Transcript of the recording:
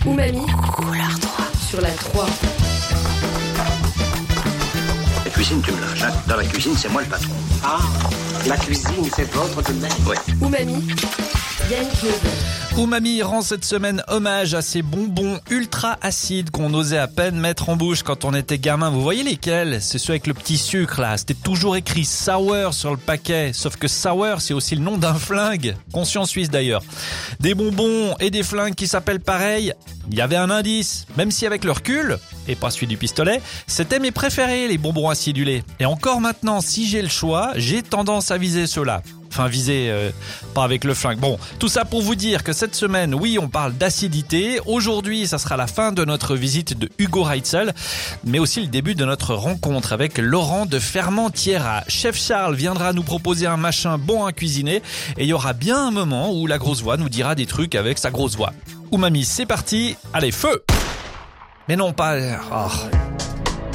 Umami, Couleur 3. sur la 3. La cuisine, tu me lâches, hein. Dans la cuisine, c'est moi le patron. Ah, la cuisine, c'est votre domaine. Ouais. Umami, Yannick Neveu. Umami rend cette semaine hommage à ces bonbons ultra acides qu'on osait à peine mettre en bouche quand on était gamin. Vous voyez lesquels? C'est ceux avec le petit sucre là. C'était toujours écrit sour sur le paquet. Sauf que sour, c'est aussi le nom d'un flingue. Conscient suisse d'ailleurs. Des bonbons et des flingues qui s'appellent pareil. Il y avait un indice. Même si avec le recul, et pas celui du pistolet, c'était mes préférés les bonbons acidulés. Et encore maintenant, si j'ai le choix, j'ai tendance à viser ceux-là. Enfin, pas avec le flingue. Bon, tout ça pour vous dire que cette semaine, oui, on parle d'acidité. Aujourd'hui, ça sera la fin de notre visite de Hugo Reitzel, mais aussi le début de notre rencontre avec Laurent de Fermentiera. Chef Charles viendra nous proposer un machin bon à cuisiner et il y aura bien un moment où la grosse voix nous dira des trucs avec sa grosse voix. Umami, c'est parti. Allez, feu! Mais non, pas...